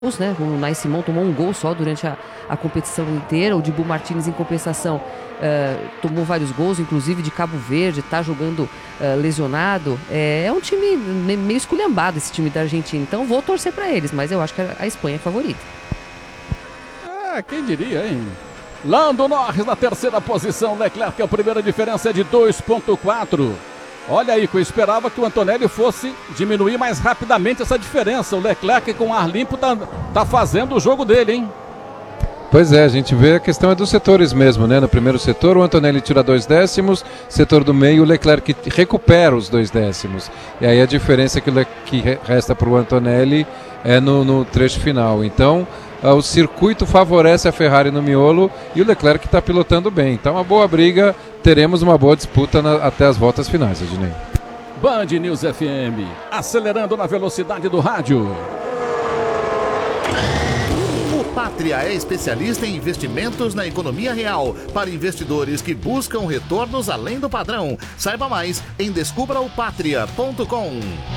né? O Unai Simon tomou um gol só durante a competição inteira. O Dibu Martínez, em compensação, tomou vários gols, inclusive de Cabo Verde, está jogando lesionado. É um time meio esculhambado, esse time da Argentina. Então vou torcer para eles, mas eu acho que a Espanha é favorita. Quem diria, hein? Lando Norris na terceira posição. Leclerc, a primeira diferença é de 2,4. Olha aí, que eu esperava que o Antonelli fosse diminuir mais rapidamente essa diferença. O Leclerc com ar limpo tá fazendo o jogo dele, hein? Pois é, a gente vê a questão é dos setores mesmo, né? No primeiro setor o Antonelli tira 2 décimos, setor do meio o Leclerc recupera os 2 décimos. E aí a diferença que resta para o Antonelli é no trecho final. Então o circuito favorece a Ferrari no miolo e o Leclerc está pilotando bem. Então uma boa briga, teremos uma boa disputa até as voltas finais, Ednei. Band News FM, acelerando na velocidade do rádio. Pátria é especialista em investimentos na economia real para investidores que buscam retornos além do padrão. Saiba mais em descubraopatria.com.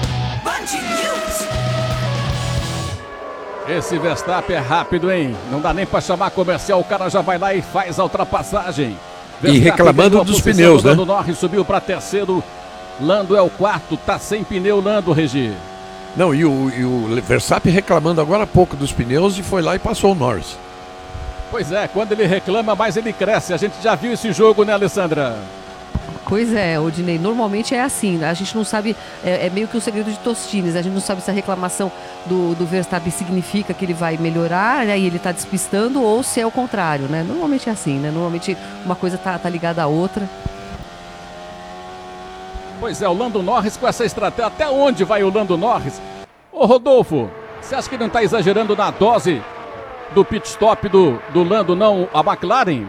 Esse Verstappen é rápido, hein? Não dá nem para chamar comercial, o cara já vai lá e faz a ultrapassagem. Verstappen, e reclamando dos pneus, né? Lando Norris subiu para terceiro, Lando é o quarto, tá sem pneu, Lando, Regi. Não, e o Verstappen reclamando agora há pouco dos pneus e foi lá e passou o Norris. Pois é, quando ele reclama, mais ele cresce. A gente já viu esse jogo, né, Alessandra? Pois é, Odinei, normalmente é assim, a gente não sabe, é meio que o segredo de Tostines, a gente não sabe se a reclamação do Verstappen significa que ele vai melhorar, né, e ele está despistando, ou se é o contrário, né? Normalmente é assim, né? Normalmente uma coisa tá ligada à outra. Pois é, o Lando Norris com essa estratégia. Até onde vai o Lando Norris? Ô Rodolfo, você acha que ele não está exagerando na dose do pit stop do Lando, não, a McLaren?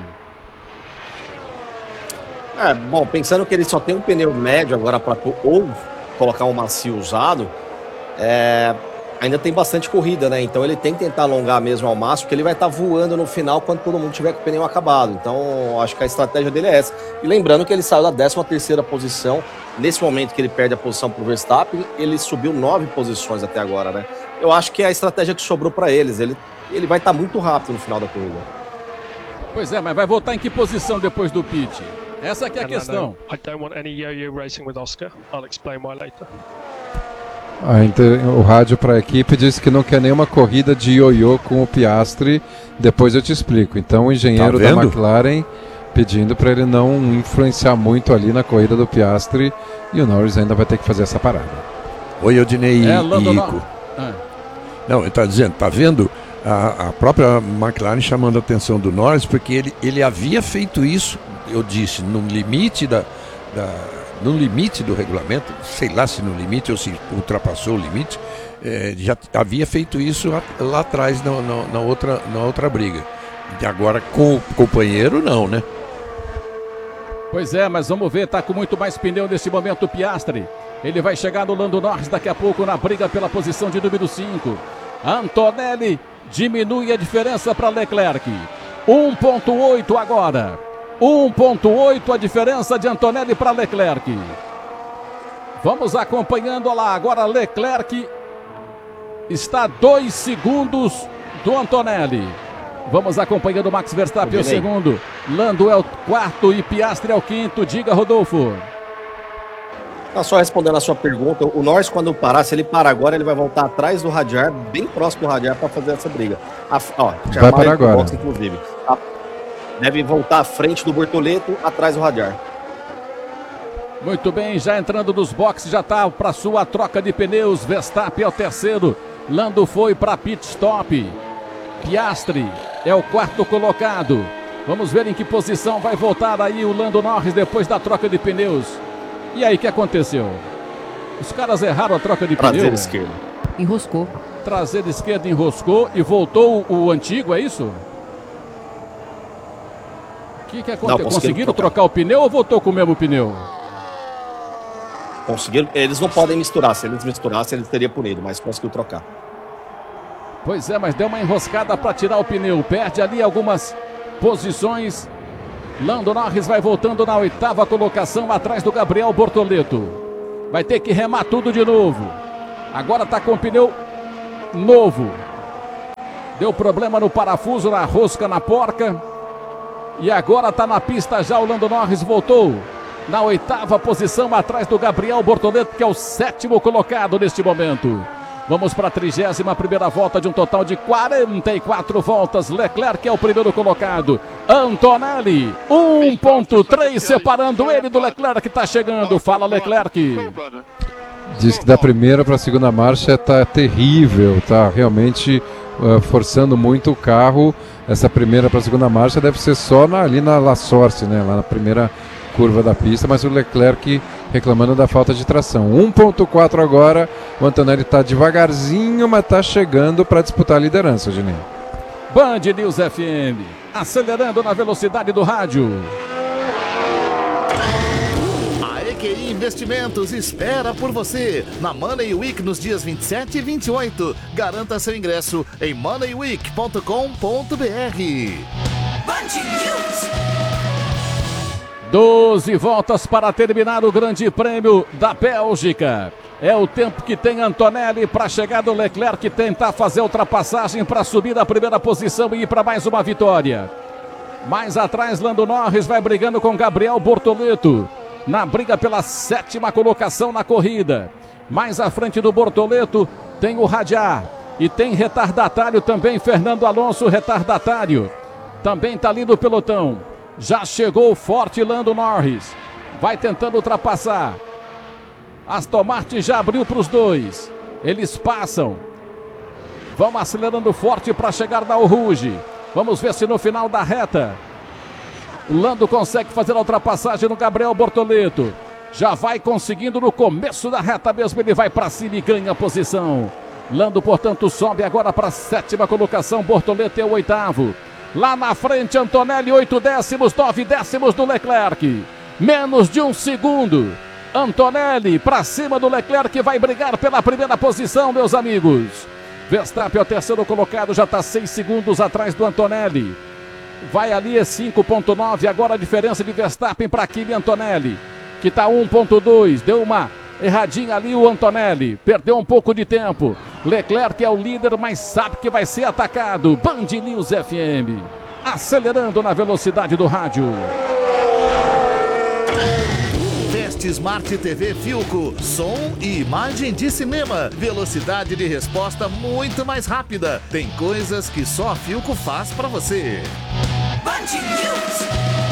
Bom, pensando que ele só tem um pneu médio agora para ou colocar um macio usado, ainda tem bastante corrida, né? Então ele tem que tentar alongar mesmo ao máximo, porque ele vai estar voando no final quando todo mundo tiver com o pneu acabado. Então acho que a estratégia dele é essa. E lembrando que ele saiu da 13ª posição. Nesse momento que ele perde a posição para o Verstappen, ele subiu 9 posições até agora, né? Eu acho que é a estratégia que sobrou para eles. Ele vai estar muito rápido no final da corrida. Pois é, mas vai voltar em que posição depois do pit? Essa aqui é a questão. I don't want any yo-yo racing with Oscar. I'll explain why later. O rádio para a equipe disse que não quer nenhuma corrida de ioiô com o Piastri. Depois eu te explico. Então o engenheiro da McLaren pedindo para ele não influenciar muito ali na corrida do Piastri, e o Norris ainda vai ter que fazer essa parada. Oi, Odinei e Ico. Não, ele está dizendo, tá vendo a própria McLaren chamando a atenção do Norris, porque ele havia feito isso, eu disse, no limite no limite do regulamento, sei lá se no limite ou se ultrapassou o limite, já havia feito isso lá atrás na outra briga. E agora com o companheiro não, né? Pois é, mas vamos ver, tá com muito mais pneu nesse momento o Piastri. Ele vai chegar no Lando Norris daqui a pouco na briga pela posição de número 5. Antonelli diminui a diferença para Leclerc. 1,8 agora. 1,8 a diferença de Antonelli para Leclerc. Vamos acompanhando lá. Agora Leclerc está a 2 segundos do Antonelli. Vamos acompanhando o Max Verstappen, o segundo. Lando é o quarto e Piastri é o quinto. Diga, Rodolfo. Só respondendo a sua pergunta, o Norris, quando parar, se ele parar agora, ele vai voltar atrás do radiar, bem próximo do radiar, para fazer essa briga. Vai parar agora. Box, inclusive. Deve voltar à frente do Bortoleto, atrás do radiar. Muito bem, já entrando nos boxes, já está para sua troca de pneus. Verstappen é o terceiro. Lando foi para pit stop. Piastri é o quarto colocado. Vamos ver em que posição vai voltar aí o Lando Norris depois da troca de pneus. E aí, o que aconteceu? Os caras erraram a troca de pneu. Traseira esquerda. Enroscou. Traseira esquerda enroscou e voltou o antigo, é isso? O que aconteceu? Conseguiram trocar o pneu ou voltou com o mesmo pneu? Conseguiram. Eles não podem misturar. Se eles misturassem, eles teriam punido, mas conseguiu trocar. Pois é, mas deu uma enroscada para tirar o pneu. Perde ali algumas posições. Lando Norris vai voltando na 8ª colocação, atrás do Gabriel Bortoleto. Vai ter que remar tudo de novo. Agora está com o pneu novo. Deu problema no parafuso, na rosca, na porca. E agora está na pista já o Lando Norris, voltou na 8ª posição, atrás do Gabriel Bortoleto, que é o 7º colocado neste momento. Vamos para a 31ª volta de um total de 44 voltas. Leclerc é o primeiro colocado. Antonelli, 1.3 separando ele do Leclerc que está chegando. Fala, Leclerc. Diz que da primeira para a segunda marcha está terrível, está realmente forçando muito o carro. Essa primeira para a segunda marcha deve ser só ali na La Source, né? Lá na primeira curva da pista, mas o Leclerc reclamando da falta de tração. 1.4 agora, o Antonelli está devagarzinho, mas está chegando para disputar a liderança, Juninho. Band News FM, acelerando na velocidade do rádio. A EQI Investimentos espera por você na Money Week nos dias 27 e 28. Garanta seu ingresso em moneyweek.com.br. Band News. 12 voltas para terminar o Grande Prêmio da Bélgica. É o tempo que tem Antonelli para chegar do Leclerc, tentar fazer a ultrapassagem para subir da primeira posição e ir para mais uma vitória. Mais atrás, Lando Norris vai brigando com Gabriel Bortoleto na briga pela 7ª colocação na corrida. Mais à frente do Bortoleto tem o Radiar e tem retardatário também, Fernando Alonso, retardatário. Também está ali no pelotão. Já chegou forte Lando Norris. Vai tentando ultrapassar. Aston Martin já abriu para os dois. Eles passam. Vão acelerando forte para chegar na Eau Rouge. Vamos ver se no final da reta o Lando consegue fazer a ultrapassagem no Gabriel Bortoleto. Já vai conseguindo no começo da reta mesmo. Ele vai para cima e ganha a posição. Lando, portanto, sobe agora para a 7ª colocação. Bortoleto é o 8º. Lá na frente, Antonelli, 8 décimos, 9 décimos do Leclerc. Menos de um segundo. Antonelli para cima do Leclerc, vai brigar pela primeira posição, meus amigos. Verstappen é o terceiro colocado, já está 6 segundos atrás do Antonelli. Vai ali, é 5.9, agora a diferença de Verstappen para Kimi Antonelli, que está 1.2, deu uma erradinha ali o Antonelli, perdeu um pouco de tempo. Leclerc é o líder, mas sabe que vai ser atacado. Band News FM, acelerando na velocidade do rádio. Veste Smart TV Philco, som e imagem de cinema, velocidade de resposta muito mais rápida. Tem coisas que só a Philco faz para você. Band News.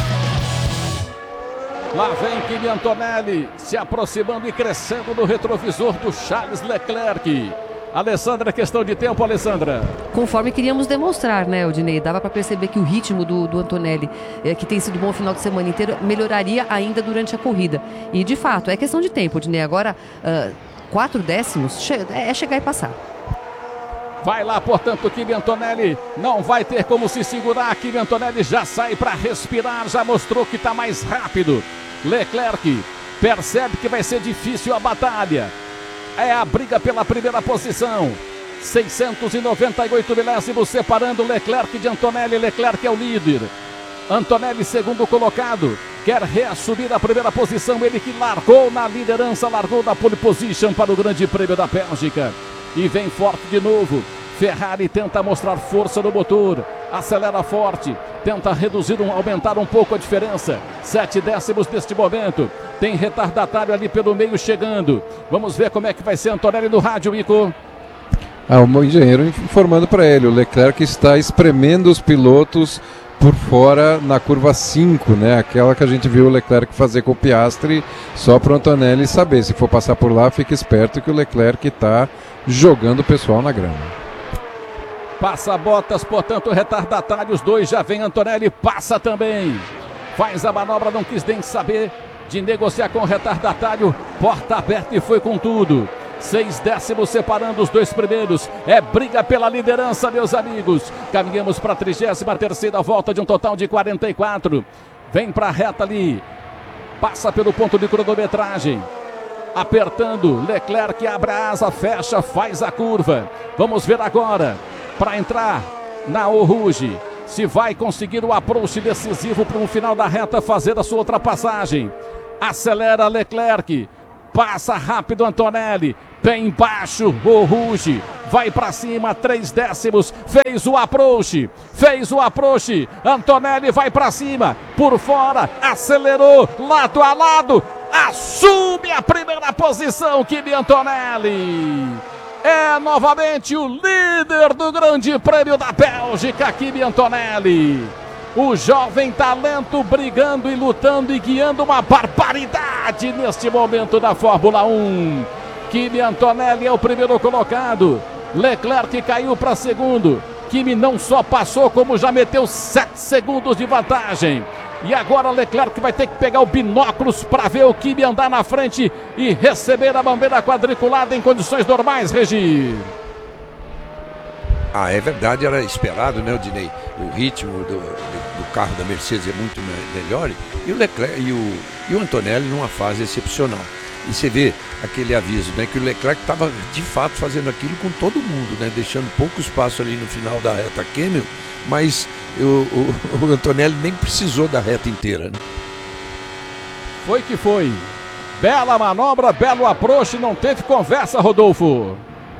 Lá vem Kimi Antonelli, se aproximando e crescendo no retrovisor do Charles Leclerc. Alessandra, questão de tempo, Alessandra. Conforme queríamos demonstrar, né, Odinei? Dava para perceber que o ritmo do Antonelli, que tem sido bom o final de semana inteiro, melhoraria ainda durante a corrida. E, de fato, é questão de tempo, Odinei. Agora, 4 décimos é chegar e passar. Vai lá, portanto, Kimi Antonelli não vai ter como se segurar. Kimi Antonelli já sai para respirar, já mostrou que está mais rápido. Leclerc percebe que vai ser difícil a batalha. É a briga pela primeira posição. 698 milésimos separando Leclerc de Antonelli. Leclerc é o líder. Antonelli, segundo colocado, quer reassumir a primeira posição. Ele que largou na liderança, largou da pole position para o Grande Prêmio da Bélgica. E vem forte de novo. Ferrari tenta mostrar força no motor, acelera forte, tenta reduzir, aumentar um pouco a diferença. 7 décimos neste momento. Tem retardatário ali pelo meio chegando. Vamos ver como é que vai ser Antonelli no rádio, Ico. O engenheiro informando para ele, o Leclerc está espremendo os pilotos por fora na curva 5, né? Aquela que a gente viu o Leclerc fazer com o Piastri, só para o Antonelli saber. Se for passar por lá, fique esperto que o Leclerc está jogando o pessoal na grama. Passa Bottas, portanto, retardatário, os dois já vem Antonelli, passa também. Faz a manobra, não quis nem saber de negociar com o retardatário, porta aberta e foi com tudo. 6 décimos separando os dois primeiros. É briga pela liderança, meus amigos. Caminhamos para a 33ª volta de um total de 44. Vem para a reta ali. Passa pelo ponto de cronometragem. Apertando, Leclerc abre a asa, fecha, faz a curva. Vamos ver agora, para entrar na Eau Rouge, se vai conseguir o approach decisivo para o final da reta, fazer a sua ultrapassagem. Acelera Leclerc, passa rápido Antonelli, bem baixo, o Ruge vai para cima, 3 décimos, fez o approach, Antonelli vai para cima, por fora, acelerou, lado a lado, assume a primeira posição, Kimi Antonelli. É novamente o líder do Grande Prêmio da Bélgica, Kimi Antonelli. O jovem talento brigando e lutando e guiando uma barbaridade neste momento da Fórmula 1. Kimi Antonelli é o primeiro colocado. Leclerc caiu para segundo. Kimi não só passou, como já meteu 7 segundos de vantagem. E agora Leclerc vai ter que pegar o binóculos para ver o Kimi andar na frente e receber a bandeira quadriculada em condições normais, Regi. É verdade, era esperado, né, Odinei? O ritmo do carro da Mercedes é muito melhor e o Leclerc e o Antonelli numa fase excepcional. E você vê aquele aviso, né, que o Leclerc estava de fato fazendo aquilo com todo mundo, né, deixando pouco espaço ali no final da reta Camel, mas o Antonelli nem precisou da reta inteira, né? Foi que foi. Bela manobra, belo approach, não teve conversa, Rodolfo.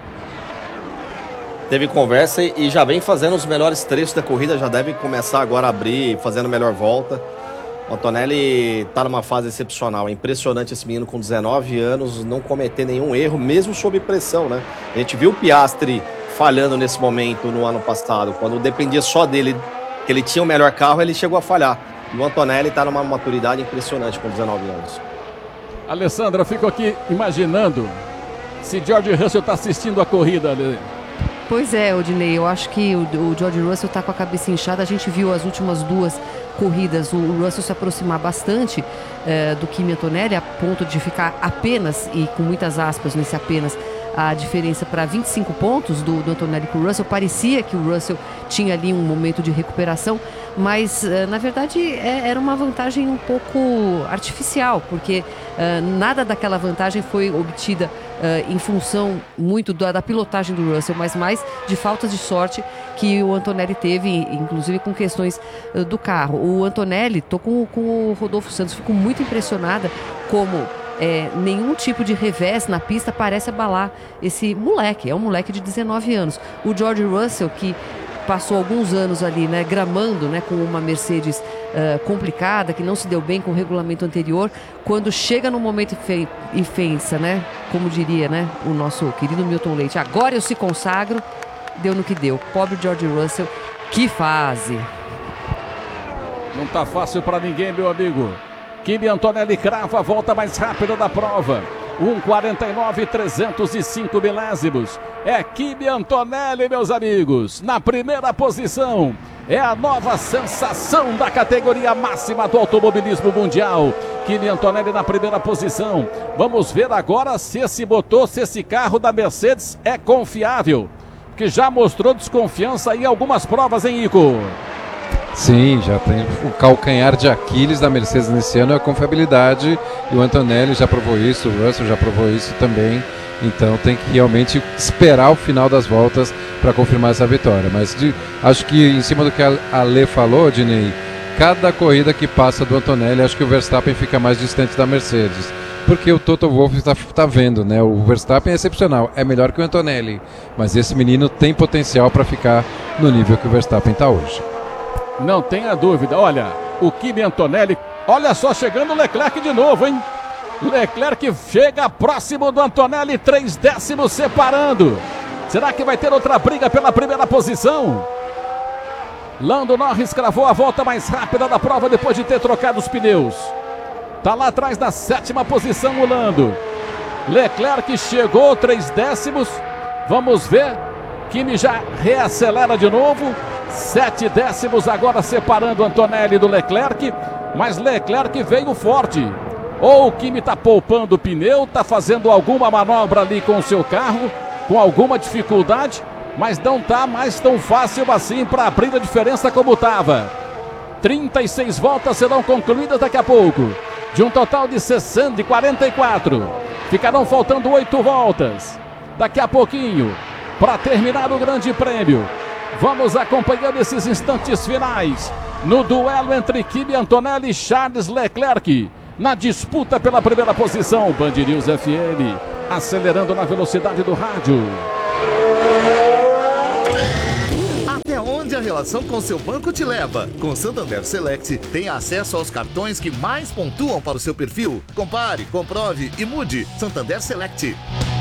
Teve conversa e já vem fazendo os melhores trechos da corrida, já deve começar agora a abrir, fazendo a melhor volta. O Antonelli está numa fase excepcional, é impressionante esse menino com 19 anos não cometer nenhum erro, mesmo sob pressão, né? A gente viu o Piastri falhando nesse momento no ano passado, quando dependia só dele, que ele tinha o melhor carro, ele chegou a falhar. E o Antonelli está numa maturidade impressionante com 19 anos. Alessandra, eu fico aqui imaginando se George Russell está assistindo a corrida ali. Pois é, Odinei, eu acho que o George Russell está com a cabeça inchada. A gente viu as últimas 2 corridas o Russell se aproximar bastante do Kimi Antonelli, a ponto de ficar apenas, e com muitas aspas nesse apenas, a diferença para 25 pontos do Antonelli com o Russell. Parecia que o Russell tinha ali um momento de recuperação, mas na verdade era uma vantagem um pouco artificial, porque nada daquela vantagem foi obtida em função muito da pilotagem do Russell, mas mais de faltas de sorte que o Antonelli teve, inclusive com questões do carro. O Antonelli, tô com o Rodolfo Santos, fico muito impressionada como nenhum tipo de revés na pista parece abalar esse moleque. É um moleque de 19 anos. O George Russell, que passou alguns anos ali, né, gramando, né, com uma Mercedes complicada, que não se deu bem com o regulamento anterior, quando chega no momento e pensa, né, como diria, né, o nosso querido Milton Leite, agora eu se consagro, deu no que deu. Pobre George Russell, que fase! Não tá fácil para ninguém, meu amigo. Kimi Antonelli crava a volta mais rápida da prova. 1:49,305 milésimos. É Kimi Antonelli, meus amigos, na primeira posição. É a nova sensação da categoria máxima do automobilismo mundial. Kimi Antonelli na primeira posição. Vamos ver agora se esse motor, se esse carro da Mercedes é confiável, que já mostrou desconfiança em algumas provas, hein, Ico? Sim, já tem o calcanhar de Aquiles da Mercedes nesse ano, é a confiabilidade, e o Antonelli já provou isso, o Russell já provou isso também, então tem que realmente esperar o final das voltas para confirmar essa vitória. Mas acho que em cima do que a Lê falou, Dinei, cada corrida que passa do Antonelli, acho que o Verstappen fica mais distante da Mercedes, porque o Toto Wolff está vendo, né? O Verstappen é excepcional, é melhor que o Antonelli, mas esse menino tem potencial para ficar no nível que o Verstappen está hoje. Não tenha dúvida. Olha, o Kimi Antonelli, olha só, chegando o Leclerc de novo, hein? Leclerc chega próximo do Antonelli, 3 décimos separando. Será que vai ter outra briga pela primeira posição? Lando Norris cravou a volta mais rápida da prova depois de ter trocado os pneus. Tá lá atrás na 7ª posição o Lando. Leclerc chegou 3 décimos. Vamos ver. Kimi já reacelera de novo. 7 décimos agora separando Antonelli do Leclerc, mas Leclerc veio forte. Ou o Kimi está poupando o pneu, está fazendo alguma manobra ali com o seu carro, com alguma dificuldade, mas não está mais tão fácil assim para abrir a diferença como estava. 36 voltas serão concluídas daqui a pouco, de um total de 44. Ficarão faltando 8 voltas. Daqui a pouquinho, para terminar o Grande Prêmio. Vamos acompanhando esses instantes finais no duelo entre Kimi Antonelli e Charles Leclerc, na disputa pela primeira posição. Band News FM, acelerando na velocidade do rádio. Até onde a relação com seu banco te leva? Com Santander Select, tem acesso aos cartões que mais pontuam para o seu perfil. Compare, comprove e mude. Santander Select.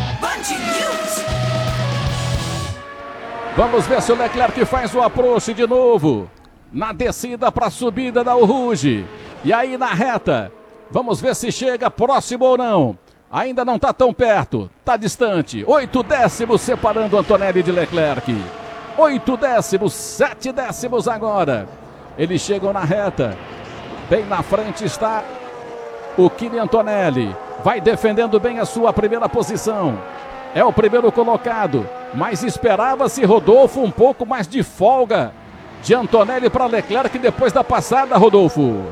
Vamos ver se o Leclerc faz o approach de novo. Na descida para a subida da Rouge. E aí na reta. Vamos ver se chega próximo ou não. Ainda não está tão perto. Está distante. 8 décimos separando Antonelli de Leclerc. 8 décimos, 7 décimos agora. Eles chegam na reta. Bem na frente está o Kimi Antonelli. Vai defendendo bem a sua primeira posição. É o primeiro colocado. Mas esperava-se, Rodolfo, um pouco mais de folga de Antonelli para Leclerc depois da passada, Rodolfo.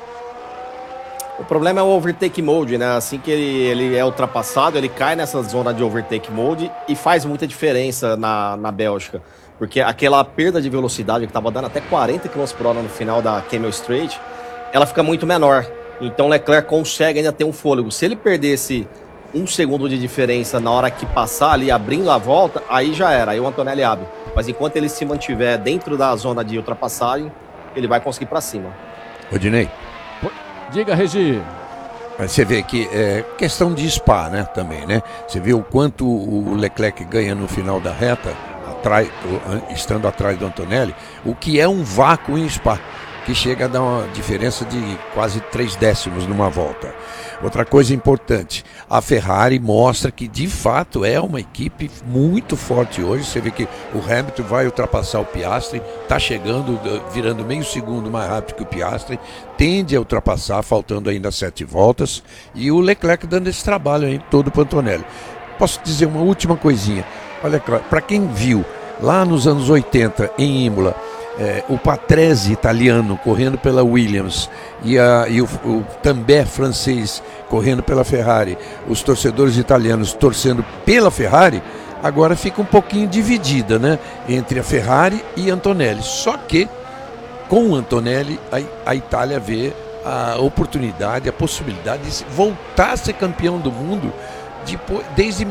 O problema é o overtake mode, né? Assim que ele é ultrapassado, ele cai nessa zona de overtake mode e faz muita diferença na Bélgica. Porque aquela perda de velocidade que estava dando até 40 km por hora no final da Camel Straight, ela fica muito menor. Então Leclerc consegue ainda ter um fôlego. Se ele perdesse 1 segundo de diferença na hora que passar ali, abrindo a volta, aí já era, aí o Antonelli abre. Mas enquanto ele se mantiver dentro da zona de ultrapassagem, ele vai conseguir para cima. Rodinei. Diga, Regi. Mas você vê que é questão de Spa, né, também, né? Você vê o quanto o Leclerc ganha no final da reta, estando atrás do Antonelli, o que é um vácuo em Spa, que chega a dar uma diferença de quase 3 décimos numa volta. Outra coisa importante, a Ferrari mostra que de fato é uma equipe muito forte hoje. Você vê que o Hamilton vai ultrapassar o Piastri, está chegando, virando meio segundo mais rápido que o Piastri, tende a ultrapassar, faltando ainda 7 voltas, e o Leclerc dando esse trabalho aí todo para o Antonelli. Posso dizer uma última coisinha? Olha, para quem viu lá nos anos 80 em Imola, o Patrese italiano correndo pela Williams e o Tambay francês correndo pela Ferrari, os torcedores italianos torcendo pela Ferrari, agora fica um pouquinho dividida, né, entre a Ferrari e Antonelli. Só que com o Antonelli a Itália vê a oportunidade, a possibilidade de voltar a ser campeão do mundo desde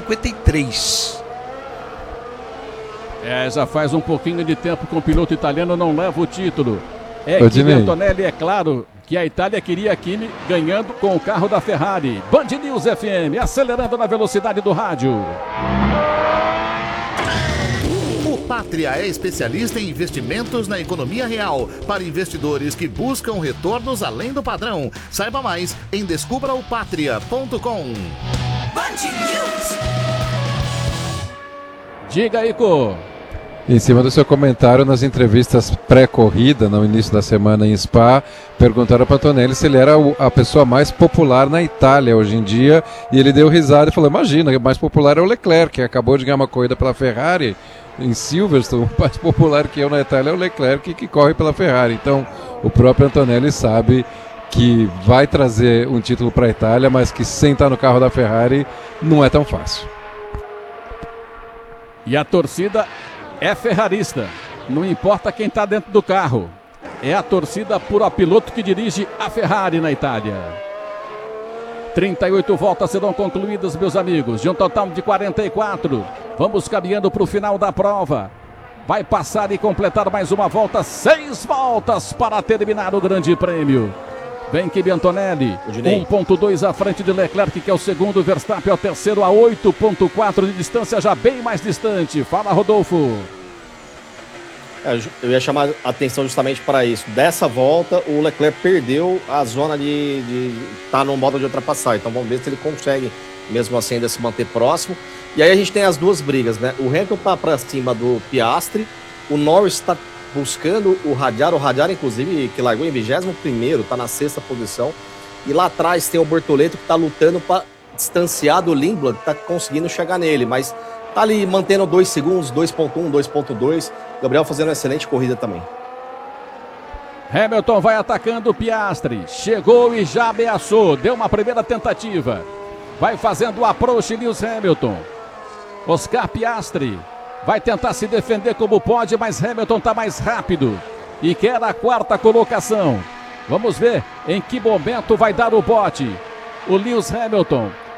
1953. Já faz um pouquinho de tempo que o piloto italiano não leva o título. Kimi Antonelli, é claro que a Itália queria Kimi ganhando com o carro da Ferrari. Band News FM, acelerando na velocidade do rádio. O Pátria é especialista em investimentos na economia real para investidores que buscam retornos além do padrão. Saiba mais em descubraopatria.com. Diga, Ico. Em cima do seu comentário nas entrevistas pré-corrida, no início da semana em Spa, perguntaram para Antonelli se ele era a pessoa mais popular na Itália hoje em dia, e ele deu risada e falou: imagina, o mais popular é o Leclerc, que acabou de ganhar uma corrida pela Ferrari em Silverstone. O mais popular que eu na Itália é o Leclerc, que corre pela Ferrari. Então o próprio Antonelli sabe que vai trazer um título para a Itália, mas que sem estar no carro da Ferrari não é tão fácil. E a torcida é ferrarista, não importa quem está dentro do carro. É a torcida por a piloto que dirige a Ferrari na Itália. 38 voltas serão concluídas, meus amigos, de um total de 44. Vamos caminhando para o final da prova. Vai passar e completar mais uma volta, 6 voltas para terminar o Grande Prêmio. Vem Kimi Antonelli, 1.2 à frente de Leclerc, que é o segundo, Verstappen é o terceiro, a 8.4 de distância, já bem mais distante. Fala, Rodolfo. Eu ia chamar a atenção justamente para isso. Dessa volta, o Leclerc perdeu a zona de estar no modo de ultrapassagem. Então vamos ver se ele consegue, mesmo assim, ainda se manter próximo. E aí a gente tem as duas brigas, né? O Hamilton tá para cima do Piastri, o Norris está buscando o Radiar, inclusive, que largou em 21º, tá na 6ª posição. E lá atrás tem o Bortoleto, que tá lutando para distanciar do Lindblad, que tá conseguindo chegar nele, mas tá ali mantendo 2 segundos, 2.1, 2.2. Gabriel fazendo uma excelente corrida também. Hamilton vai atacando o Piastri, chegou e já ameaçou, deu uma primeira tentativa. Vai fazendo o approach Lewis Hamilton. Oscar Piastri vai tentar se defender como pode, mas Hamilton está mais rápido e quer a 4ª colocação. Vamos ver em que momento vai dar o bote. O Lewis Hamilton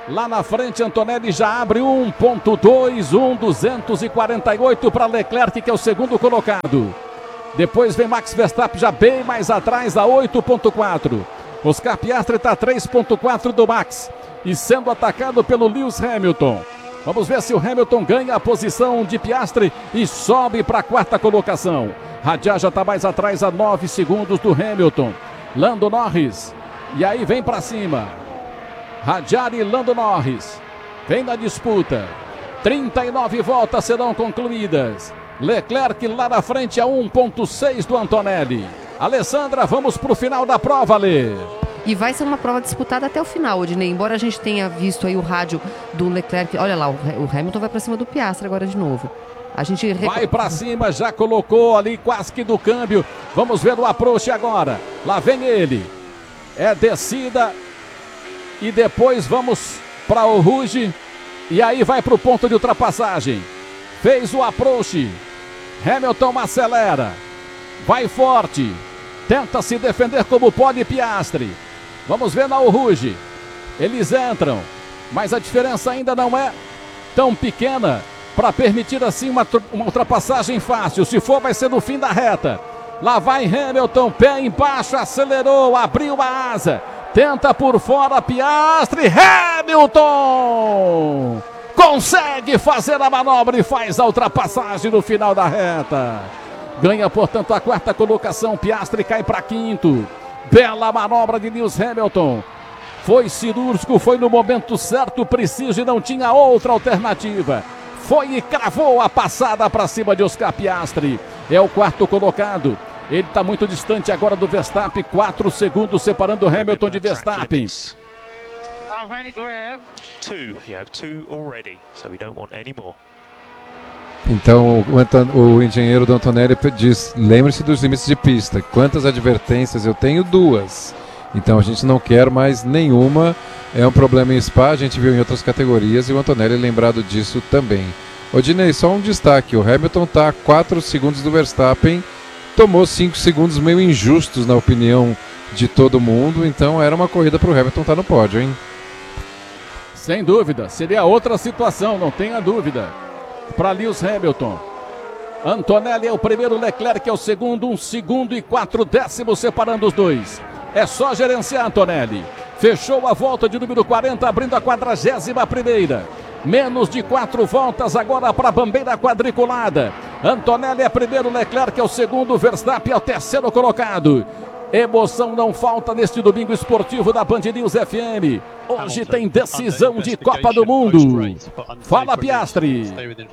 Lá na frente, Antonelli já abre 1.2, 1.248 para Leclerc, que é o segundo colocado. Depois vem Max Verstappen já bem mais atrás, a 8.4. Oscar Piastri está a 3.4 do Max e sendo atacado pelo Lewis Hamilton. Vamos ver se o Hamilton ganha a posição de Piastri e sobe para a quarta colocação. Radiar já está mais atrás, a 9 segundos do Hamilton. Lando Norris, e aí vem para cima. Radiar e Lando Norris vem na disputa. 39 voltas serão concluídas. Leclerc lá na frente a 1.6 do Antonelli. Alessandra, vamos para o final da prova, Lê. E vai ser uma prova disputada até o final, Odinei. Embora a gente tenha visto aí o rádio do Leclerc. Olha lá, o Hamilton vai para cima do Piastri agora de novo. A gente vai para cima, já colocou ali quase que do câmbio. Vamos ver o approach agora. Lá vem ele. É descida. E depois vamos para o Rouge. E aí vai para o ponto de ultrapassagem. Fez o approach. Hamilton acelera. Vai forte. Tenta se defender como pode Piastri. Vamos ver na Rouge. Eles entram. Mas a diferença ainda não é tão pequena para permitir assim uma ultrapassagem fácil. Se for, vai ser no fim da reta. Lá vai Hamilton. Pé embaixo. Acelerou. Abriu a asa. Tenta por fora Piastri. Hamilton consegue fazer a manobra e faz a ultrapassagem no final da reta. Ganha, portanto, a quarta colocação. Piastri cai para quinto. Bela manobra de Lewis Hamilton. Foi cirúrgico, foi no momento certo, preciso e não tinha outra alternativa. Foi e cravou a passada para cima de Oscar Piastri. É o quarto colocado. Ele está muito distante agora do Verstappen. 4 segundos separando Hamilton de Verstappen. Então o engenheiro do Antonelli diz: lembre-se dos limites de pista. Quantas advertências eu tenho? 2. Então a gente não quer mais nenhuma. É um problema em Spa, a gente viu em outras categorias e o Antonelli é lembrado disso também. Odinei, só um destaque: o Hamilton está a 4 segundos do Verstappen. Tomou 5 segundos meio injustos na opinião de todo mundo. Então era uma corrida para o Hamilton estar no pódio, hein? Sem dúvida, seria outra situação, não tenha dúvida. Para Lewis Hamilton. Antonelli é o primeiro, Leclerc é o segundo, 1 segundo e 4 décimos separando os dois. É só gerenciar, Antonelli. Fechou a volta de número 40, abrindo a 41ª. Menos de 4 voltas agora para a bandeira quadriculada. Antonelli é primeiro, Leclerc é o segundo, Verstappen é o terceiro colocado. Emoção não falta neste domingo esportivo da Band News FM. Hoje tem decisão de Copa do Mundo. Fala, Piastri.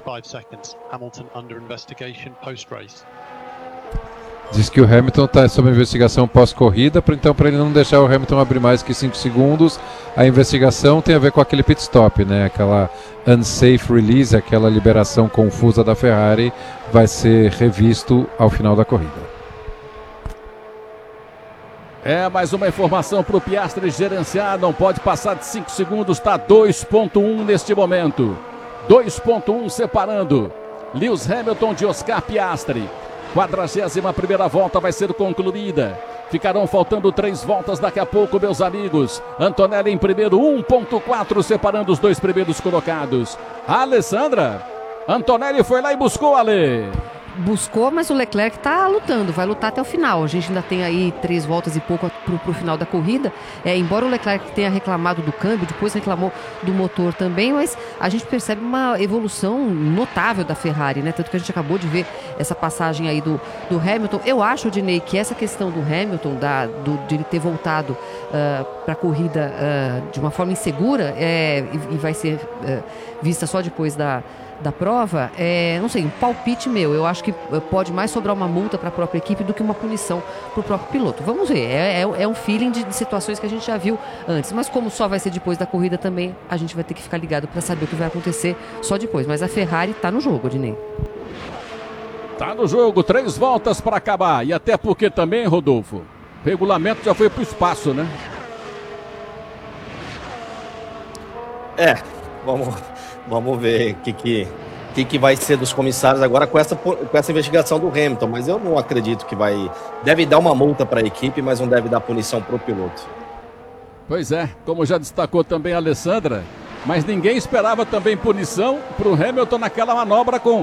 Diz que o Hamilton está sob investigação pós-corrida, então para ele não deixar o Hamilton abrir mais que 5 segundos, a investigação tem a ver com aquele pit stop, né? Aquela unsafe release, aquela liberação confusa da Ferrari, vai ser revisto ao final da corrida. É mais uma informação para o Piastri gerenciar, não pode passar de 5 segundos, está 2.1 neste momento. 2.1 separando Lewis Hamilton de Oscar Piastri. 41ª volta vai ser concluída. Ficarão faltando 3 voltas daqui a pouco, meus amigos. Antonelli em primeiro, 1.4 separando os dois primeiros colocados. Alessandra, Antonelli foi lá e buscou, Ale. Buscou, mas o Leclerc está lutando, vai lutar até o final. A gente ainda tem aí 3 voltas e pouco para o final da corrida. Embora o Leclerc tenha reclamado do câmbio, depois reclamou do motor também, mas a gente percebe uma evolução notável da Ferrari, né? Tanto que a gente acabou de ver essa passagem aí do Hamilton. Eu acho, Odinei, que essa questão do Hamilton, de ele ter voltado para a corrida de uma forma insegura e vai ser vista só depois da prova, não sei, um palpite meu. Eu acho que pode mais sobrar uma multa para a própria equipe do que uma punição para o próprio piloto. Vamos ver, é um feeling de situações que a gente já viu antes, mas como só vai ser depois da corrida também, a gente vai ter que ficar ligado para saber o que vai acontecer só depois. Mas a Ferrari está no jogo, Odinei. Tá no jogo, 3 voltas para acabar. E até porque também, Rodolfo, o regulamento já foi para o espaço, né? Vamos ver o que vai ser dos comissários agora com essa investigação do Hamilton, mas eu não acredito que deve dar uma multa para a equipe, mas não deve dar punição para o piloto. Pois é, como já destacou também a Alessandra, mas ninguém esperava também punição para o Hamilton naquela manobra com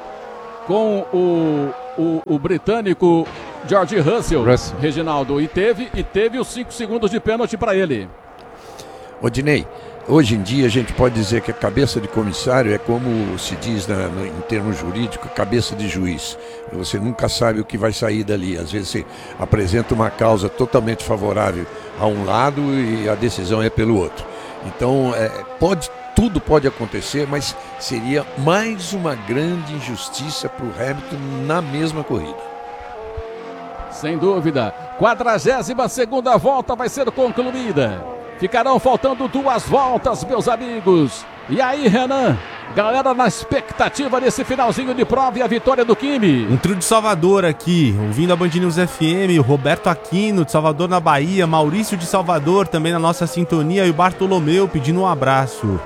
o britânico George Russell. Reginaldo, e teve os 5 segundos de pênalti para ele. Odinei, hoje em dia a gente pode dizer que a cabeça de comissário é como se diz em termos jurídicos, cabeça de juiz. Você nunca sabe o que vai sair dali. Às vezes você apresenta uma causa totalmente favorável a um lado e a decisão é pelo outro. Então tudo pode acontecer, mas seria mais uma grande injustiça para o Hamilton na mesma corrida. Sem dúvida. 42ª volta vai ser concluída. Ficarão faltando 2 voltas, meus amigos. E aí, Renan? Galera na expectativa desse finalzinho de prova e a vitória do Kimi. Um trio de Salvador aqui, ouvindo a Band News FM, o Roberto Aquino de Salvador na Bahia, Maurício de Salvador também na nossa sintonia e o Bartolomeu pedindo um abraço.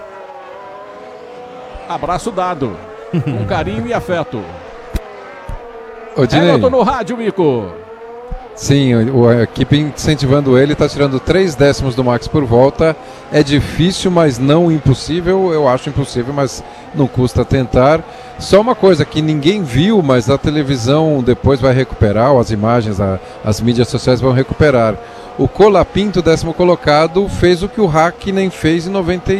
Abraço dado, com carinho e afeto. Odinei. Hamilton no rádio, Mico. Sim, a equipe incentivando ele, está tirando 3 décimos do Max por volta. É difícil, mas não impossível. Eu acho impossível, mas não custa tentar. Só uma coisa que ninguém viu, mas a televisão depois vai recuperar, ou as imagens, as mídias sociais vão recuperar. O Colapinto, 10º colocado, fez o que o Hakkinen fez em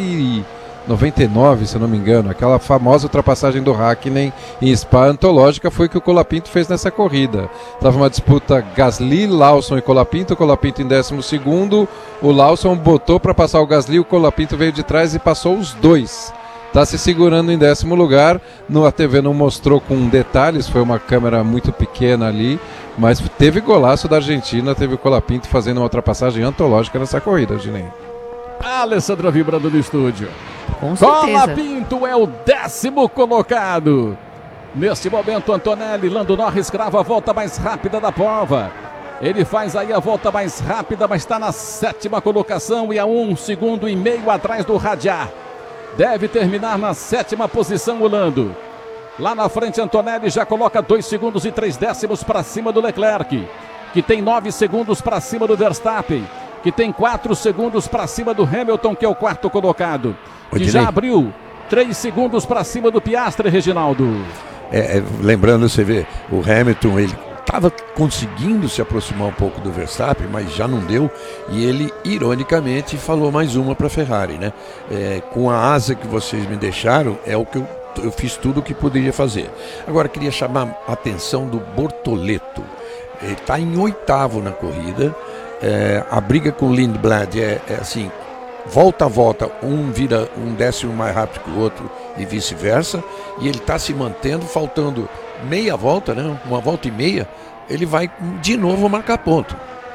99, se eu não me engano. Aquela famosa ultrapassagem do Hakkinen em Spa antológica foi o que o Colapinto fez nessa corrida. Estava uma disputa Gasly, Lawson e Colapinto em 12º. O Lawson botou para passar o Gasly, o Colapinto veio de trás e passou os dois. Está se segurando em 10º lugar. A TV não mostrou com detalhes, foi uma câmera muito pequena ali, mas teve golaço da Argentina, teve o Colapinto fazendo uma ultrapassagem antológica nessa corrida, Ginei. A Alessandra vibrando no estúdio. Com certeza. Colapinto é o 10º colocado. Neste momento, Antonelli, Lando Norris grava a volta mais rápida da prova. Ele faz aí a volta mais rápida, mas está na 7ª colocação e a 1,5 segundos atrás do Radiar. Deve terminar na 7ª posição o Lando. Lá na frente, Antonelli já coloca 2 segundos e 3 décimos para cima do Leclerc, que tem 9 segundos para cima do Verstappen, que tem 4 segundos para cima do Hamilton, que é o 4º colocado, que já abriu 3 segundos para cima do Piastri, Reginaldo. Lembrando, você vê, o Hamilton, ele estava conseguindo se aproximar um pouco do Verstappen, mas já não deu, e ele, ironicamente, falou mais uma para a Ferrari, né? Com a asa que vocês me deixaram, é o que eu fiz tudo o que poderia fazer. Agora, queria chamar a atenção do Bortoleto. Ele está em 8º na corrida. A briga com o Lindblad é assim, volta a volta, um vira 1 décimo mais rápido que o outro e vice-versa, e ele está se mantendo, faltando meia volta, né? 1 volta e meia, ele vai de novo marcar ponto.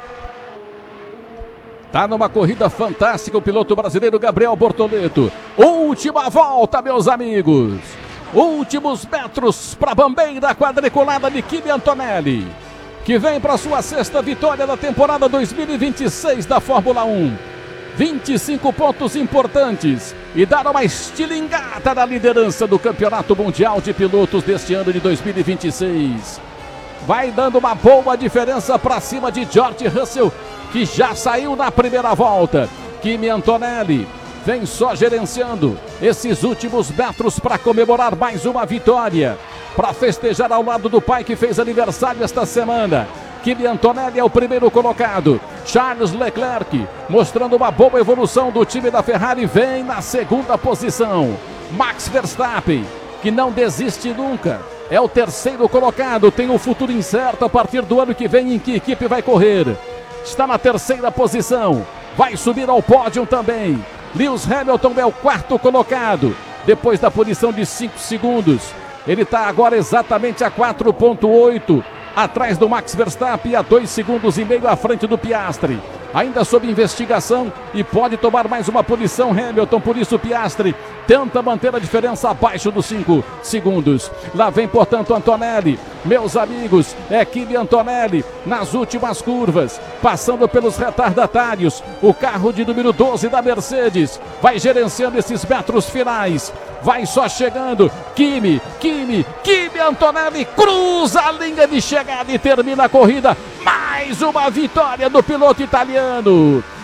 Tá numa corrida fantástica o piloto brasileiro Gabriel Bortoleto. Última volta, meus amigos. Últimos metros para a bambeira quadriculada de Kimi Antonelli, que vem para sua 6ª vitória da temporada 2026 da Fórmula 1. 25 pontos importantes e dar uma estilingada na liderança do Campeonato Mundial de Pilotos deste ano de 2026. Vai dando uma boa diferença para cima de George Russell, que já saiu na primeira volta. Kimi Antonelli vem só gerenciando esses últimos metros para comemorar mais uma vitória, para festejar ao lado do pai que fez aniversário esta semana. Kimi Antonelli é o 1º colocado. Charles Leclerc, mostrando uma boa evolução do time da Ferrari, vem na 2ª posição. Max Verstappen, que não desiste nunca, é o 3º colocado. Tem um futuro incerto a partir do ano que vem em que equipe vai correr. Está na 3ª posição, vai subir ao pódio também. Lewis Hamilton é o 4º colocado, depois da punição de 5 segundos. Ele está agora exatamente a 4,8 atrás do Max Verstappen, a 2,5 segundos à frente do Piastri. Ainda sob investigação e pode tomar mais uma punição Hamilton, por isso Piastri tenta manter a diferença abaixo dos 5 segundos. Lá vem, portanto, Antonelli. Meus amigos, é Kimi Antonelli nas últimas curvas, passando pelos retardatários. O carro de número 12 da Mercedes vai gerenciando esses metros finais. Vai só chegando, Kimi Antonelli cruza a linha de chegada e termina a corrida. Mais uma vitória do piloto italiano.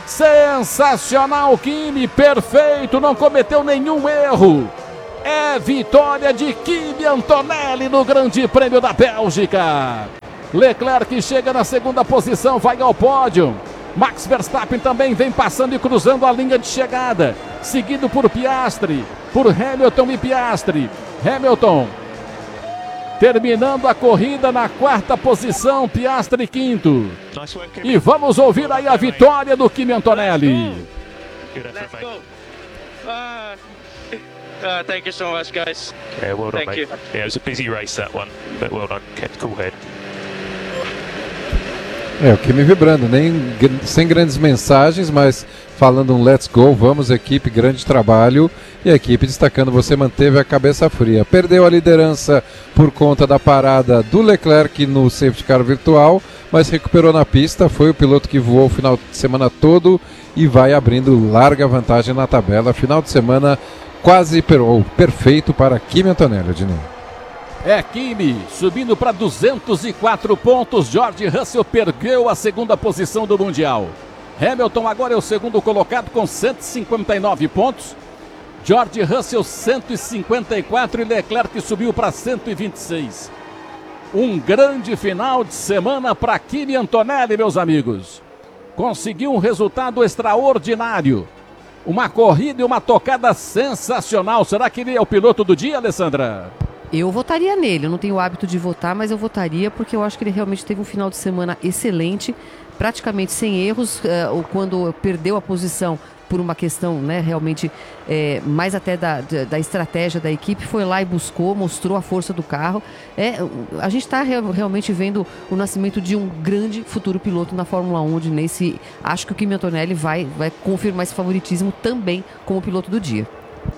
Sensacional, Kimi, perfeito, não cometeu nenhum erro. É vitória de Kimi Antonelli no Grande Prêmio da Bélgica. Leclerc chega na segunda posição, vai ao pódio. Max Verstappen também vem passando e cruzando a linha de chegada, seguido por Piastri, por Hamilton e Piastri. Hamilton terminando a corrida na quarta posição, Piastri quinto. E vamos ouvir aí a vitória do Kimi Antonelli. Thank you so much, guys. Yeah, well done, Thank mate. you. Yeah, it was a busy race, that one, but well done. Kept cool head. O Kimi vibrando, sem grandes mensagens, mas falando um let's go, vamos equipe, grande trabalho. E a equipe destacando, você manteve a cabeça fria. Perdeu a liderança por conta da parada do Leclerc no safety car virtual, mas recuperou na pista, foi o piloto que voou o final de semana todo e vai abrindo larga vantagem na tabela. Final de semana quase perfeito para Kimi Antonelli, Ednei. É Kimi subindo para 204 pontos. George Russell perdeu a segunda posição do Mundial. Hamilton agora é o segundo colocado com 159 pontos. George Russell 154 e Leclerc subiu para 126. Um grande final de semana para Kimi Antonelli, meus amigos. Conseguiu um resultado extraordinário. Uma corrida e uma tocada sensacional. Será que ele é o piloto do dia, Alessandra? Eu votaria nele, eu não tenho o hábito de votar, mas eu votaria porque eu acho que ele realmente teve um final de semana excelente, praticamente sem erros, quando perdeu a posição por uma questão, né, realmente mais até da estratégia da equipe, foi lá e buscou, mostrou a força do carro. A gente está realmente vendo o nascimento de um grande futuro piloto na Fórmula 1, Odinei. Acho que o Kimi Antonelli vai confirmar esse favoritismo também como piloto do dia.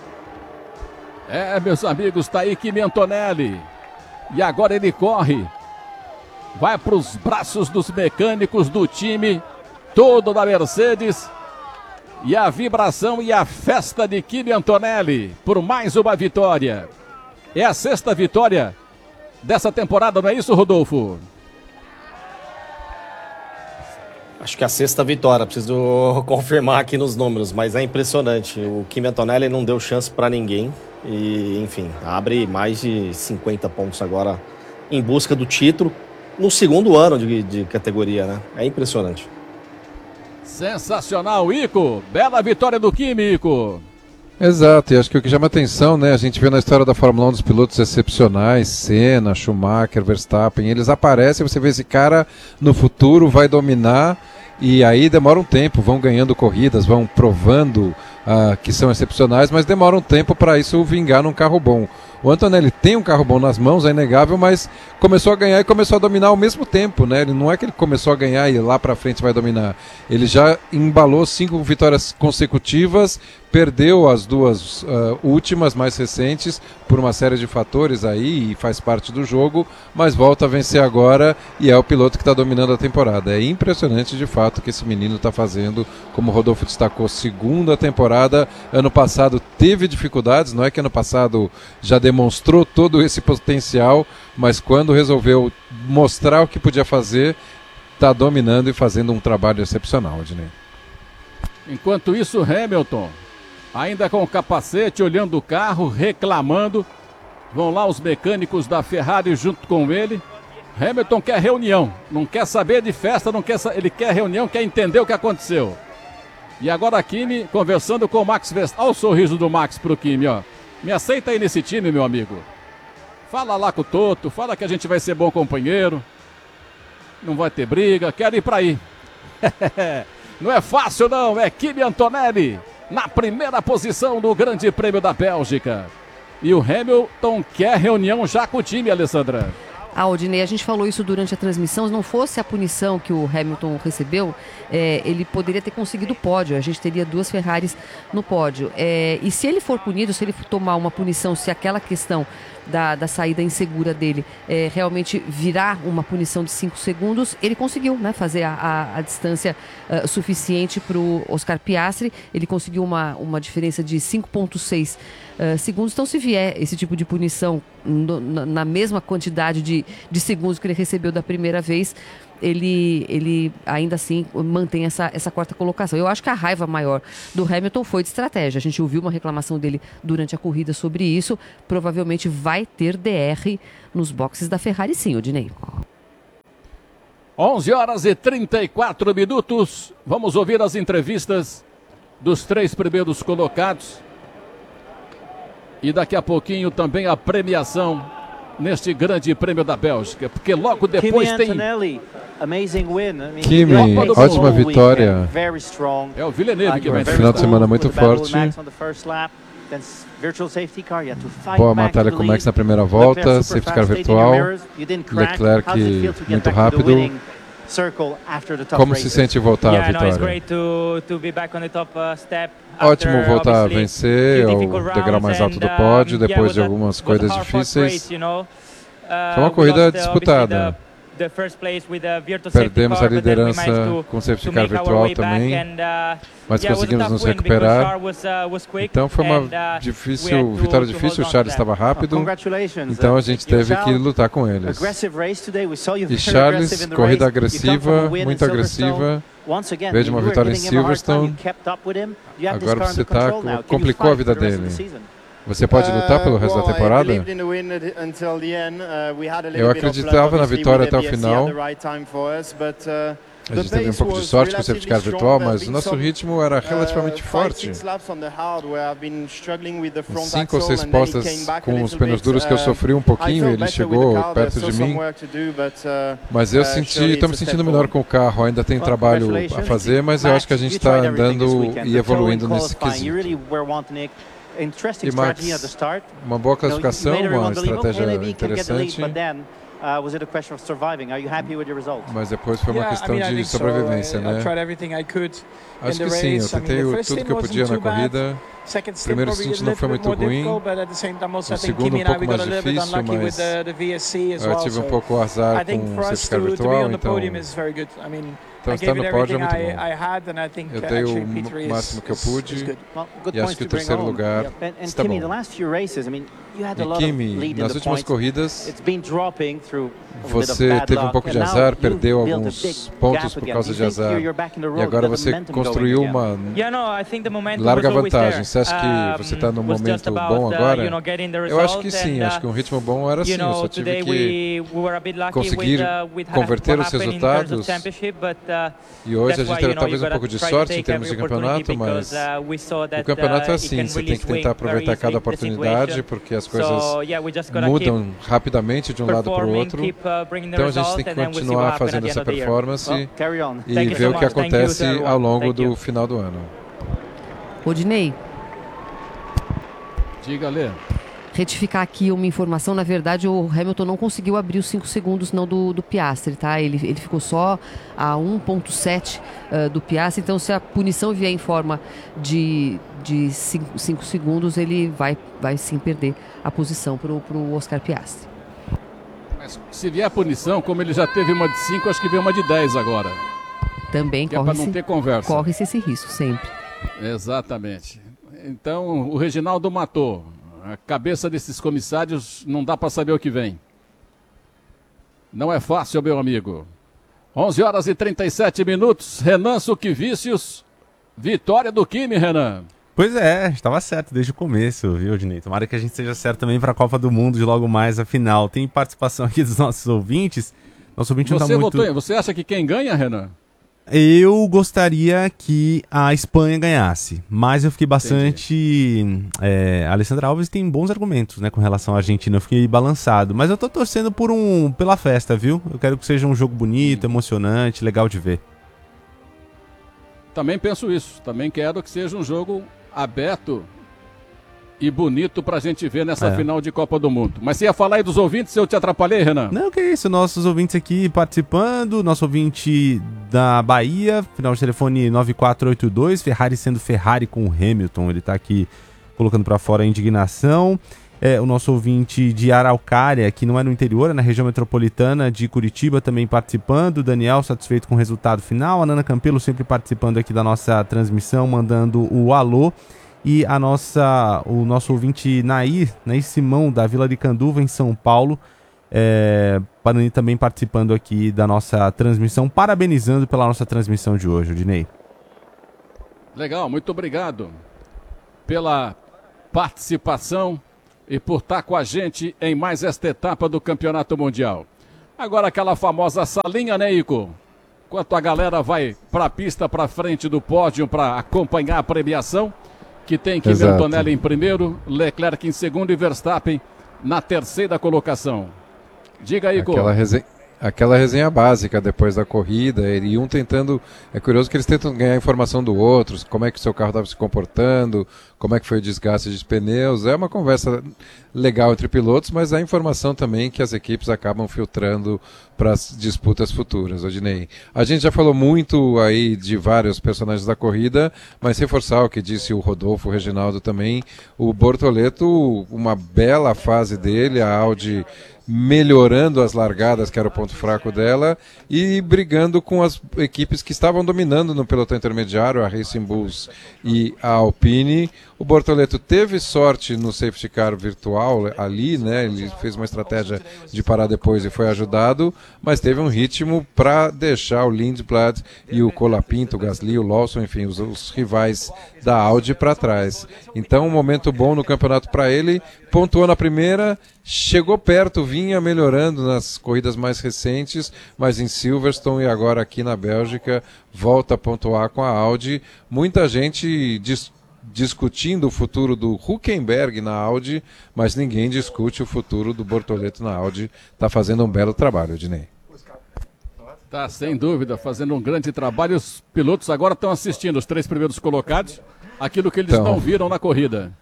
Meus amigos, tá aí Kimi Antonelli. E agora ele corre. Vai para os braços dos mecânicos do time todo da Mercedes. E a vibração e a festa de Kimi Antonelli por mais uma vitória. É a sexta vitória dessa temporada, não é isso, Rodolfo? Acho que é a sexta vitória, preciso confirmar aqui nos números, mas é impressionante. O Kimi Antonelli não deu chance para ninguém. E, enfim, abre mais de 50 pontos agora em busca do título no segundo ano de categoria, né? É impressionante. Sensacional, Ico. Bela vitória do Kimi, Ico. Exato, e acho que o que chama atenção, né? A gente vê na história da Fórmula 1 dos pilotos excepcionais, Senna, Schumacher, Verstappen, eles aparecem, você vê esse cara no futuro vai dominar e aí demora um tempo, vão ganhando corridas, vão provando que são excepcionais, mas demora um tempo para isso vingar num carro bom. O Antonelli tem um carro bom nas mãos, é inegável, mas começou a ganhar e começou a dominar ao mesmo tempo, né? Ele não é que ele começou a ganhar e lá para frente vai dominar. Ele já embalou 5 vitórias consecutivas, perdeu as duas últimas, mais recentes, por uma série de fatores aí, e faz parte do jogo, mas volta a vencer agora e é o piloto que está dominando a temporada. É impressionante de fato o que esse menino está fazendo, como o Rodolfo destacou, segunda temporada. Ano passado teve dificuldades, não é que ano passado já demonstrou todo esse potencial, mas quando resolveu mostrar o que podia fazer, está dominando e fazendo um trabalho excepcional, Odinei. Enquanto isso, Hamilton, ainda com o capacete, olhando o carro, reclamando. Vão lá os mecânicos da Ferrari junto com ele. Hamilton quer reunião, não quer saber de festa, ele quer reunião, quer entender o que aconteceu. E agora a Kimi conversando com o Max Verstappen. Olha o sorriso do Max pro Kimi, ó. Me aceita aí nesse time, meu amigo. Fala lá com o Toto, fala que a gente vai ser bom companheiro. Não vai ter briga, quero ir pra aí. Não é fácil não, é Kimi Antonelli na primeira posição do Grande Prêmio da Bélgica. E o Hamilton quer reunião já com o time, Alessandra. Odinei, a gente falou isso durante a transmissão, se não fosse a punição que o Hamilton recebeu, ele poderia ter conseguido o pódio, a gente teria 2 Ferraris no pódio. E se ele for punido, se ele tomar uma punição, se aquela questão da saída insegura dele realmente virar uma punição de 5 segundos, ele conseguiu, né, fazer a distância suficiente para o Oscar Piastri, ele conseguiu uma diferença de 5,6 segundos. Então, se vier esse tipo de punição na mesma quantidade de segundos que ele recebeu da primeira vez, ele ainda assim mantém essa quarta colocação. Eu acho que a raiva maior do Hamilton foi de estratégia. A gente ouviu uma reclamação dele durante a corrida sobre isso. Provavelmente vai ter DR nos boxes da Ferrari, sim, Odinei. 11h34. Vamos ouvir as entrevistas dos 3 primeiros colocados. E daqui a pouquinho também a premiação neste grande prêmio da Bélgica. Porque logo depois tem... Kimi, ótima vitória. É o Villeneuve que vai final de semana muito forte. Boa batalha com o Max na primeira volta. Safety car virtual. Leclerc muito rápido. Como se sente voltar à vitória? Ótimo voltar a vencer o degrau mais alto do pódio depois de algumas corridas difíceis. Foi uma corrida disputada. Perdemos a liderança com o safety car virtual também, mas conseguimos nos recuperar. Então foi uma vitória difícil, o Charles estava rápido, então a gente teve que lutar com eles. E Charles, corrida agressiva, muito agressiva. Veio de uma vitória em Silverstone, agora você complicou a vida dele. Você pode lutar pelo resto da temporada? Eu acreditava na vitória até o final. A gente teve um pouco de sorte com o safety car virtual, mas o nosso ritmo era relativamente forte. Em 5 ou 6 postas com os pneus duros que eu sofri um pouquinho, ele chegou perto de mim. Mas eu estou me sentindo melhor com o carro. Ainda tem trabalho a fazer, mas eu acho que a gente está andando e evoluindo nesse quesito. E Max, uma boa classificação, uma estratégia interessante. Mas depois foi uma questão de sobrevivência, né? Acho que sim, eu tentei tudo que eu podia na corrida. O primeiro stint não foi muito ruim, o segundo um pouco mais difícil, mas eu tive um pouco o azar com o safety car virtual, então estar no pódio é muito bom. Eu dei o máximo que eu pude e acho que o terceiro lugar está bom. E Kimi, nas últimas corridas, você teve um pouco de azar, perdeu alguns pontos por causa de azar. E agora você construiu uma larga vantagem. Você acha que você está num momento bom agora? Eu acho que sim, acho que um ritmo bom era assim. Eu só tive que conseguir converter os resultados. E hoje a gente teve talvez um pouco de sorte em termos de campeonato, mas o campeonato é assim, você tem que tentar aproveitar cada oportunidade, porque as coisas mudam rapidamente de um lado para o outro. Então a gente tem que continuar fazendo essa performance e ver o que acontece ao longo do final do ano. Rodinei. Diga, Lê. Retificar aqui uma informação, na verdade o Hamilton não conseguiu abrir os 5 segundos não do Piastri, tá? Ele ficou só a 1.7 do Piastri, então se a punição vier em forma de 5 segundos, ele vai sim perder a posição pro Oscar Piastri. Mas se vier a punição, como ele já teve uma de 5, acho que vem uma de 10 agora. Também corre-se esse risco sempre. Exatamente. Então o Reginaldo matou. A cabeça desses comissários não dá para saber o que vem. Não é fácil, meu amigo. 11h37. Renan Suquevicius. Vitória do Kimi, Renan. Pois é, estava certo desde o começo, viu, Dinei? Tomara que a gente seja certo também para a Copa do Mundo de logo mais a final. Tem participação aqui dos nossos ouvintes. Nosso ouvinte não tá muito... Você acha que quem ganha, Renan? Eu gostaria que a Espanha ganhasse, mas eu fiquei bastante... a Alessandra Alves tem bons argumentos, né, com relação à Argentina, eu fiquei balançado. Mas eu tô torcendo pela festa, viu? Eu quero que seja um jogo bonito, emocionante, legal de ver. Também penso isso, também quero que seja um jogo aberto e bonito pra gente ver nessa final de Copa do Mundo. Mas você ia falar aí dos ouvintes, eu te atrapalhei, Renan? Não, que isso, nossos ouvintes aqui participando, nosso ouvinte da Bahia, final de telefone 9482, Ferrari sendo Ferrari com o Hamilton, ele tá aqui colocando pra fora a indignação. O nosso ouvinte de Araucária, que não é no interior, é na região metropolitana de Curitiba, também participando. Daniel, satisfeito com o resultado final. A Nana Campelo sempre participando aqui da nossa transmissão, mandando o alô. E o nosso ouvinte Nair Simão, da Vila de Canduva, em São Paulo, também participando aqui da nossa transmissão, parabenizando pela nossa transmissão de hoje, Odinei. Legal, muito obrigado pela participação e por estar com a gente em mais esta etapa do Campeonato Mundial. Agora aquela famosa salinha, né, Ico? Enquanto a galera vai para a pista, para frente do pódio para acompanhar a premiação, que tem Kimi Antonelli em primeiro, Leclerc em segundo e Verstappen na terceira colocação. Diga aí, Ico. Aquela resenha básica depois da corrida, e um tentando... É curioso que eles tentam ganhar informação do outro, como é que o seu carro estava se comportando, como é que foi o desgaste de pneus. É uma conversa legal entre pilotos, mas há informação também que as equipes acabam filtrando para as disputas futuras, Odinei. A gente já falou muito aí de vários personagens da corrida, mas reforçar o que disse o Rodolfo, o Reginaldo também, o Bortoleto, uma bela fase dele, a Audi melhorando as largadas, que era o ponto fraco dela, e brigando com as equipes que estavam dominando no pelotão intermediário, a Racing Bulls e a Alpine. O Bortoleto teve sorte no safety car virtual ali, né? Ele fez uma estratégia de parar depois e foi ajudado, mas teve um ritmo para deixar o Lindblad e o Colapinto, o Gasly, o Lawson, enfim, os rivais da Audi para trás. Então, um momento bom no campeonato para ele, pontuou na primeira, chegou perto, vinha melhorando nas corridas mais recentes, mas em Silverstone e agora aqui na Bélgica volta a pontuar com a Audi. Muita gente discutindo o futuro do Hülkenberg na Audi, mas ninguém discute o futuro do Bortoleto na Audi. Está fazendo um belo trabalho, Odinei. Tá, sem dúvida, fazendo um grande trabalho. Os pilotos agora estão assistindo, os 3 primeiros colocados, aquilo que eles não viram na corrida.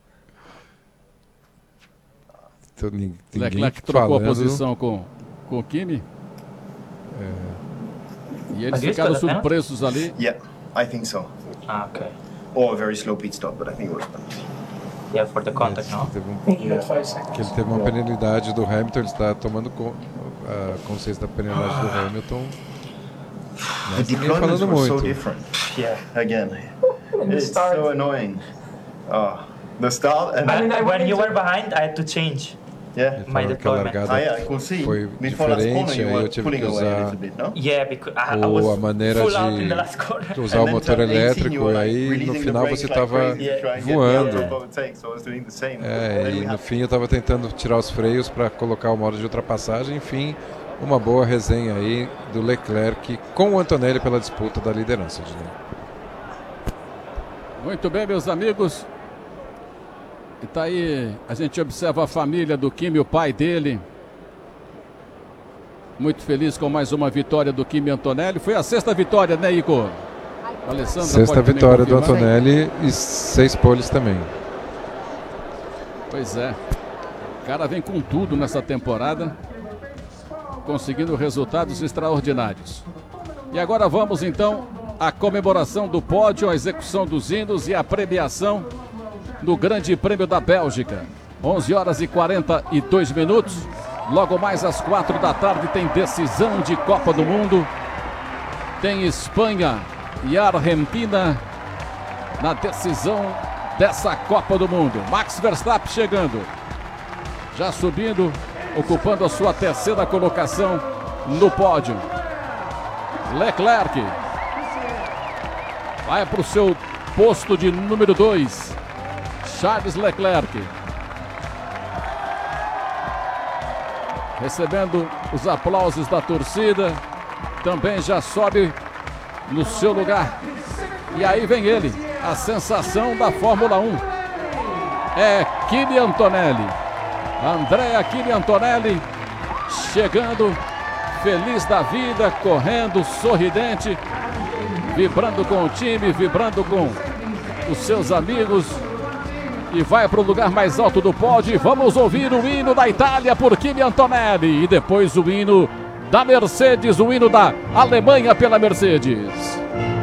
Leclerc trocou a posição com o Kimi. E eles ficaram surpresos ali. Yeah, I think so. Okay. Or a very slow pit stop, but I think it was penalty. Yeah, for the contact, no? Que ele teve uma penalidade do Hamilton, ele está tomando consciência da penalidade do Hamilton. The deployments were so different. Yeah. Again, it's so annoying. The start and when you were behind, I had to change. Yeah, my deployment. I could see. Foi diferente, aí eu tive que usar a maneira de usar o motor elétrico, e aí no final você estava voando. E no fim eu estava tentando tirar os freios para colocar o modo de ultrapassagem. Enfim, uma boa resenha aí do Leclerc com o Antonelli pela disputa da liderança. Muito bem, meus amigos. E tá aí, a gente observa a família do Kimi, o pai dele. Muito feliz com mais uma vitória do Kimi Antonelli. Foi a 6ª vitória, né, Igor? Alessandra, 6ª vitória do Antonelli e 6 poles também. Pois é. O cara vem com tudo nessa temporada, conseguindo resultados extraordinários. E agora vamos então à comemoração do pódio, a execução dos hinos e a premiação do Grande Prêmio da Bélgica. 11h42. Logo mais às 4 da tarde tem decisão de Copa do Mundo. Tem Espanha e Argentina na decisão dessa Copa do Mundo. Max Verstappen chegando, já subindo, ocupando a sua 3ª colocação no pódio. Leclerc vai para o seu posto de número 2. Charles Leclerc recebendo os aplausos da torcida, também já sobe no seu lugar. E aí vem ele, a sensação da Fórmula 1 é Kimi Antonelli. Andrea Kimi Antonelli chegando, feliz da vida, correndo, sorridente, vibrando com o time, vibrando com os seus amigos, e vai para o lugar mais alto do pódio. Vamos ouvir o hino da Itália por Kimi Antonelli e depois o hino da Mercedes, o hino da Alemanha pela Mercedes.